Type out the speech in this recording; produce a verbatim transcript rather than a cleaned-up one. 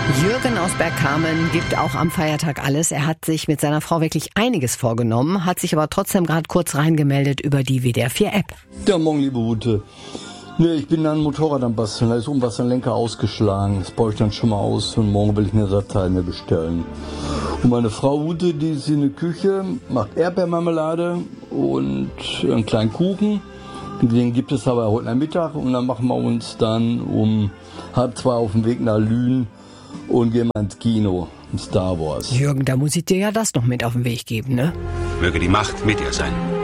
Jürgen aus Bergkamen gibt auch am Feiertag alles. Er hat sich mit seiner Frau wirklich einiges vorgenommen, hat sich aber trotzdem gerade kurz reingemeldet über die W D R vier App. Ja, morgen, liebe Ute. Nee, ich bin an ein Motorrad am Basteln. Da ist oben was ein Lenker ausgeschlagen. Das baue ich dann schon mal aus und morgen will ich eine Datei mir bestellen. Und meine Frau Ute, die ist in der Küche, macht Erdbeermarmelade und einen kleinen Kuchen. Den gibt es aber heute Nachmittag und dann machen wir uns dann um halb zwei auf den Weg nach Lünen und gehen mal ins Kino, Star Wars. Jürgen, da muss ich dir ja das noch mit auf den Weg geben, ne? Möge die Macht mit dir sein.